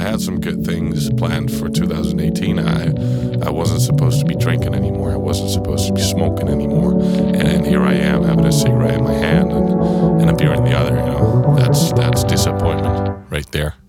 had some good things planned for 2018. I wasn't supposed to be drinking anymore. I wasn't supposed to be smoking anymore. And here I am having a cigarette in my hand and a beer in the other. That's disappointment right there.